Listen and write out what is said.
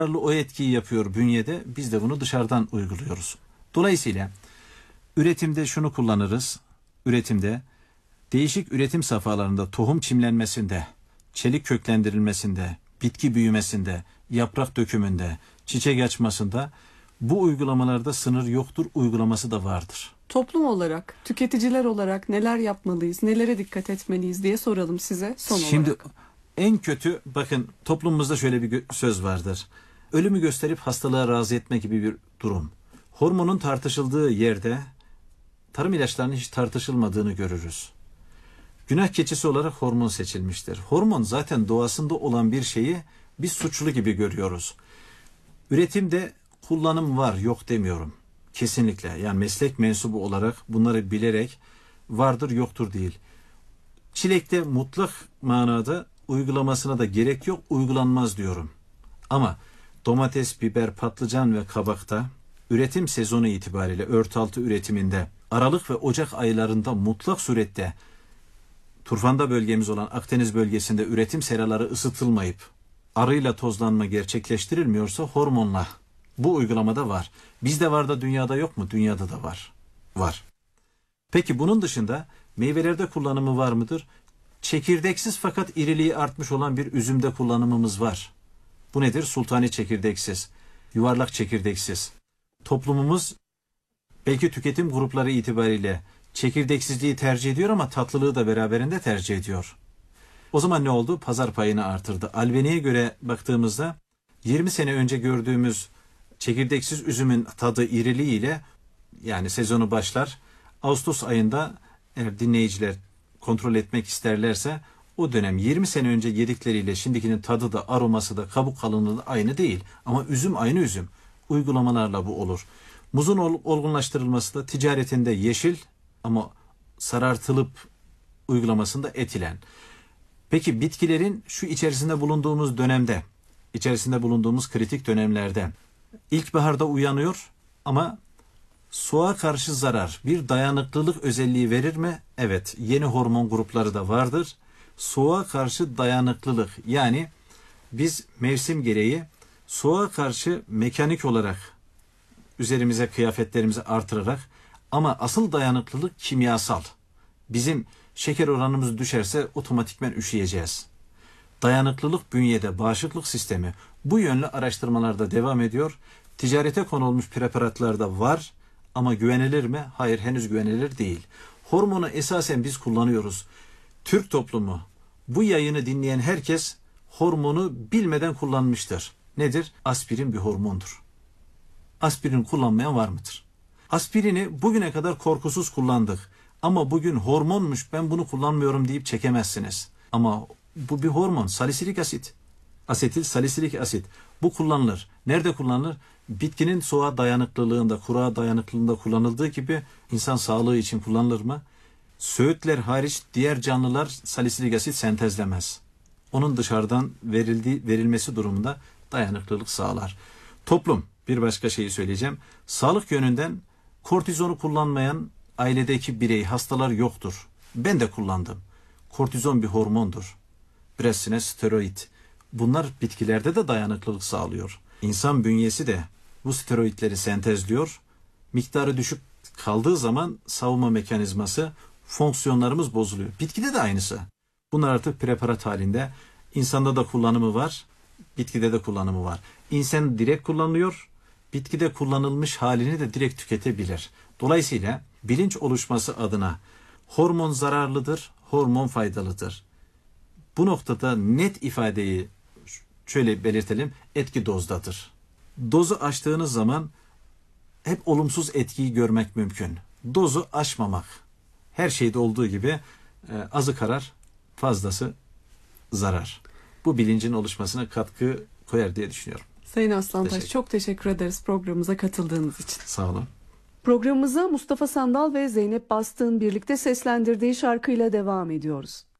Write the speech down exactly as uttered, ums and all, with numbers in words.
o etkiyi yapıyor bünyede. Biz de bunu dışarıdan uyguluyoruz. Dolayısıyla üretimde şunu kullanırız. Üretimde değişik üretim safhalarında tohum çimlenmesinde, çelik köklendirilmesinde, bitki büyümesinde, yaprak dökümünde, çiçek açmasında bu uygulamalarda sınır yoktur, uygulaması da vardır. Toplum olarak, tüketiciler olarak neler yapmalıyız, nelere dikkat etmeliyiz diye soralım size son Şimdi, olarak. Şimdi en kötü, bakın toplumumuzda şöyle bir söz vardır. Ölümü gösterip hastalığa razı etme gibi bir durum. Hormonun tartışıldığı yerde tarım ilaçlarının hiç tartışılmadığını görürüz. Günah keçisi olarak hormon seçilmiştir. Hormon zaten doğasında olan bir şeyi biz suçlu gibi görüyoruz. Üretimde kullanım var, yok demiyorum. Kesinlikle. Yani meslek mensubu olarak bunları bilerek vardır, yoktur değil. Çilekte mutlak manada uygulamasına da gerek yok, uygulanmaz diyorum. Ama domates, biber, patlıcan ve kabakta üretim sezonu itibariyle örtü altı üretiminde Aralık ve Ocak aylarında mutlak surette turfanda bölgemiz olan Akdeniz bölgesinde üretim seraları ısıtılmayıp arıyla tozlanma gerçekleştirilmiyorsa hormonla bu uygulamada var. Bizde var da dünyada yok mu? Dünyada da var. Var. Peki bunun dışında meyvelerde kullanımı var mıdır? Çekirdeksiz fakat iriliği artmış olan bir üzümde kullanımımız var. Bu nedir? Sultani çekirdeksiz, yuvarlak çekirdeksiz. Toplumumuz belki tüketim grupları itibariyle çekirdeksizliği tercih ediyor ama tatlılığı da beraberinde tercih ediyor. O zaman ne oldu? Pazar payını artırdı. Albeni'ye göre baktığımızda yirmi sene önce gördüğümüz çekirdeksiz üzümün tadı iriliğiyle, yani sezonu başlar. Ağustos ayında eğer dinleyiciler kontrol etmek isterlerse o dönem yirmi sene önce yedikleriyle şimdikinin tadı da aroması da kabuk kalınlığı da aynı değil. Ama üzüm aynı üzüm. Uygulamalarla bu olur. Muzun olgunlaştırılması da ticaretinde yeşil ama sarartılıp uygulamasında etilen. Peki bitkilerin şu içerisinde bulunduğumuz dönemde, içerisinde bulunduğumuz kritik dönemlerde ilkbaharda uyanıyor ama soğuğa karşı zarar, bir dayanıklılık özelliği verir mi? Evet, yeni hormon grupları da vardır. Soğuğa karşı dayanıklılık, yani biz mevsim gereği soğuğa karşı mekanik olarak üzerimize kıyafetlerimizi artırarak, ama asıl dayanıklılık kimyasal. Bizim şeker oranımız düşerse otomatikmen üşüyeceğiz. Dayanıklılık bünyede, bağışıklık sistemi bu yönlü araştırmalarda devam ediyor. Ticarete konulmuş preparatlar da var ama güvenilir mi? Hayır, henüz güvenilir değil. Hormonu esasen biz kullanıyoruz. Türk toplumu, bu yayını dinleyen herkes hormonu bilmeden kullanmıştır. Nedir? Aspirin bir hormondur. Aspirin kullanmayan var mıdır? Aspirini bugüne kadar korkusuz kullandık. Ama bugün hormonmuş, ben bunu kullanmıyorum deyip çekemezsiniz. Ama bu bir hormon, salisilik asit. Asetil salisilik asit. Bu kullanılır. Nerede kullanılır? Bitkinin soğuğa dayanıklılığında, kuruğa dayanıklılığında kullanıldığı gibi insan sağlığı için kullanılır mı? Söğütler hariç diğer canlılar salisilik asit sentezlemez. Onun dışarıdan verildiği, verilmesi durumunda dayanıklılık sağlar. Toplum, bir başka şeyi söyleyeceğim. Sağlık yönünden kortizonu kullanmayan ailedeki birey, hastalar yoktur. Ben de kullandım. Kortizon bir hormondur. Birazine steroid. Bunlar bitkilerde de dayanıklılık sağlıyor. İnsan bünyesi de bu steroidleri sentezliyor. Miktarı düşük kaldığı zaman savunma mekanizması, fonksiyonlarımız bozuluyor. Bitkide de aynısı. Bunlar artık preparat halinde. İnsanda da kullanımı var, bitkide de kullanımı var. İnsan direkt kullanılıyor, bitkide kullanılmış halini de direkt tüketebilir. Dolayısıyla bilinç oluşması adına hormon zararlıdır, hormon faydalıdır. Bu noktada net ifadeyi şöyle belirtelim, etki dozdadır. Dozu aştığınız zaman hep olumsuz etkiyi görmek mümkün. Dozu aşmamak. Her şeyde olduğu gibi e, azı karar, fazlası zarar. Bu bilincin oluşmasına katkı koyar diye düşünüyorum. Sayın Aslantaş, teşekkür. Çok teşekkür ederiz programımıza katıldığınız için. Sağ olun. Programımıza Mustafa Sandal ve Zeynep Bastık'ın birlikte seslendirdiği şarkıyla devam ediyoruz.